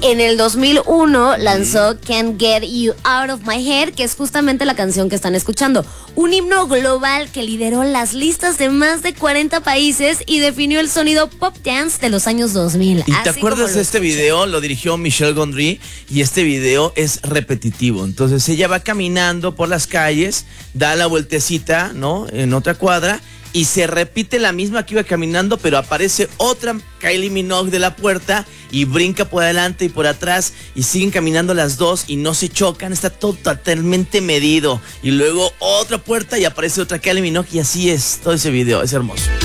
en el 2001 lanzó Can't Get You Out of My Head, que es justamente la canción que están escuchando. Un himno global que lideró las listas de más de 40 países y definió el sonido pop dance de los años 2000. ¿Y te acuerdas de este video? Lo dirigió Michel Gondry y este video es repetitivo. Entonces ella va caminando por las calles, da la vueltecita, ¿no? En otra cuadra y se repite la misma que iba caminando, pero aparece otra Kylie Minogue de la puerta y brinca por adelante y por atrás y siguen caminando las dos y no se chocan, está todo totalmente medido. Y luego otra puerta y aparece otra Kylie Minogue y así es todo ese video, es hermoso.